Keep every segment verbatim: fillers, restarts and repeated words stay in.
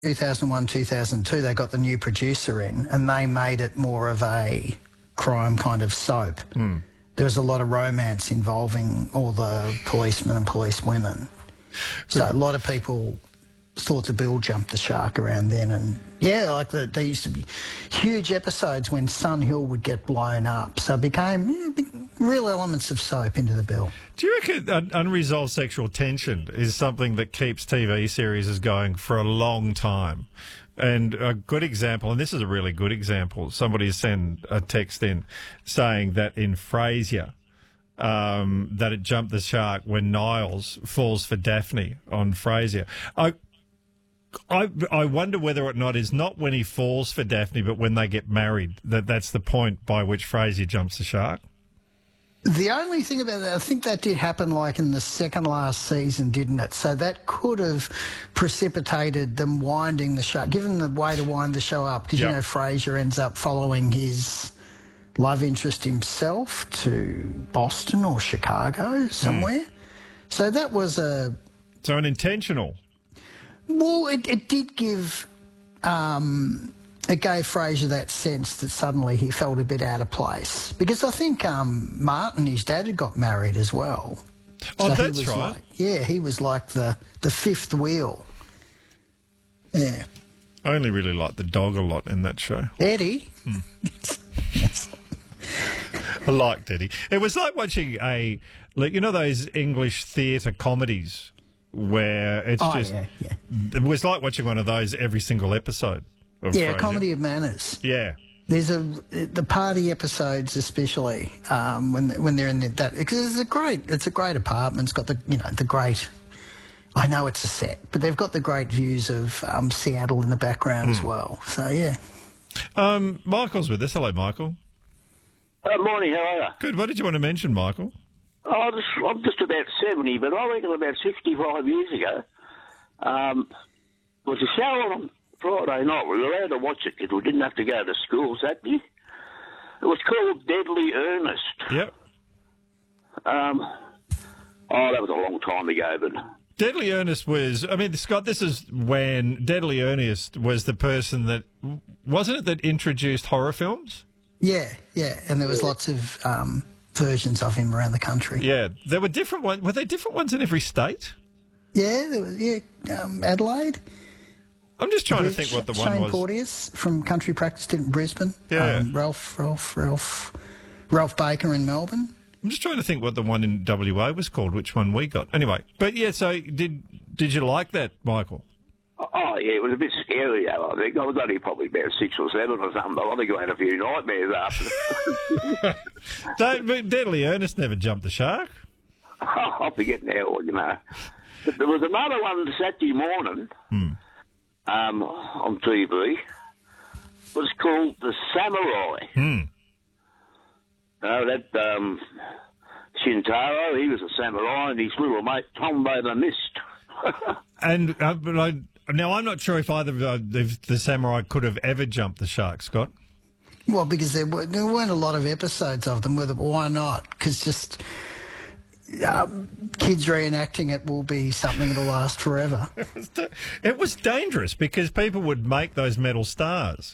two thousand one, two thousand two, they got the new producer in and they made it more of a crime kind of soap. Mm. There was a lot of romance involving all the policemen and policewomen. So a lot of people thought the bill jumped the shark around then. And, yeah, like the, there used to be huge episodes when Sun Hill would get blown up. So it became yeah, real elements of soap into the bill. Do you reckon un- unresolved sexual tension is something that keeps T V series going for a long time? And a good example, and this is a really good example, somebody sent a text in saying that in Frasier, um, that it jumped the shark when Niles falls for Daphne on Frasier. I, I, I wonder whether or not it's not when he falls for Daphne, but when they get married, that that's the point by which Frasier jumps the shark. The only thing about that, I think that did happen like in the second last season, didn't it? So that could have precipitated them winding the show, given the way to wind the show up, because, yep. you know, Frasier ends up following his love interest himself to Boston or Chicago, somewhere. Mm. So that was a... So an intentional... Well, it, it did give... Um, it gave Frasier that sense that suddenly he felt a bit out of place. Because I think um, Martin, his dad, had got married as well. Oh, so that's right. Like, yeah, he was like the, the fifth wheel. Yeah. I only really liked the dog a lot in that show. Eddie? Hmm. I liked Eddie. It was like watching a, like, you know those English theatre comedies where it's oh, just... Yeah, yeah. It was like watching one of those every single episode. Yeah, Frasier. Comedy of Manners. Yeah. There's a the party episodes, especially um, when when they're in the, that, because it's a great it's a great apartment. It's got the you know the great. I know it's a set, but they've got the great views of um, Seattle in the background mm. as well. So yeah. Um, Michael's with us. Hello, Michael. Uh, morning. How are you? Good. What did you want to mention, Michael? Oh, just, I'm just about seventy, but I reckon about sixty-five years ago, um, was a show on Friday night. We were allowed to watch it because we didn't have to go to school Saturday. It was called Deadly Earnest. Yep. Um, oh, that was a long time ago, but... Deadly Earnest was... I mean, Scott, this is when Deadly Earnest was the person that... Wasn't it that introduced horror films? Yeah, yeah, and there was lots of um, versions of him around the country. Yeah, there were different ones. Were there different ones in every state? Yeah, there was, yeah, um, Adelaide... I'm just trying Bridge, to think what the one Shane was. Shane Porteous from Country Practice did in Brisbane. Yeah. Um, Ralph, Ralph, Ralph, Ralph Baker in Melbourne. I'm just trying to think what the one in W A was called, which one we got. Anyway, but yeah, so did did you like that, Michael? Oh, yeah, it was a bit scary, though, I think. I was only probably about six or seven or something, but I think I had a few nightmares after. Don't, but Deadly Earnest never jumped the shark. Oh, I forget now, you know. But there was another one Saturday morning. Hmm. Um, on T V, was called The Samurai. Hmm. Uh, that um, Shintaro, he was a samurai, and his little mate Tom made a mist. and uh, but I, now I'm not sure if either of uh, the, the samurai could have ever jumped the shark, Scott. Well, because there, were, there weren't a lot of episodes of them. With it, why not? Because just. Um, kids reenacting it will be something that'll last forever. It was, it was dangerous because people would make those metal stars.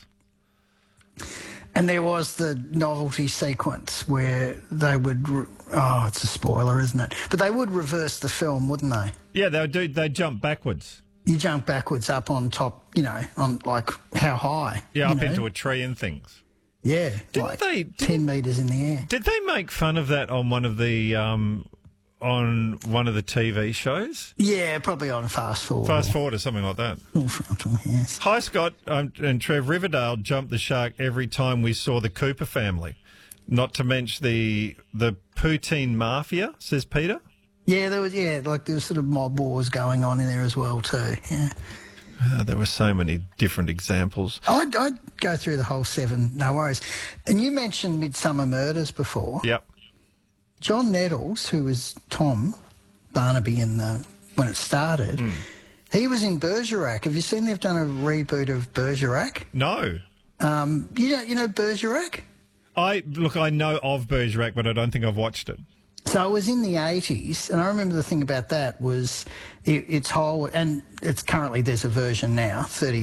And there was the novelty sequence where they would... Re- oh, it's a spoiler, isn't it? But they would reverse the film, wouldn't they? Yeah, they would do. They'd jump backwards. You jump backwards up on top, you know, on like how high? Yeah, up know? into a tree and things. Yeah, didn't like they, ten metres in the air. Did they make fun of that on one of the... Um, on one of the T V shows? Yeah, probably on Fast Forward. Fast Forward or something like that. Full Frontal, yes. Hi, Scott um, and Trev. Riverdale jumped the shark every time we saw the Cooper family. Not to mention the the Poutine Mafia, says Peter. Yeah, there was, yeah, like there was sort of mob wars going on in there as well too, yeah. Uh, there were so many different examples. I'd, I'd go through the whole seven, no worries. And you mentioned Midsummer Murders before. Yep. John Nettles, who was Tom Barnaby in the when it started, mm. he was in Bergerac. Have you seen they've done a reboot of Bergerac? No. Um, you know, you know Bergerac? I look, I know of Bergerac, but I don't think I've watched it. So it was in the eighties, and I remember the thing about that was it, its whole, and it's currently there's a version now, thirty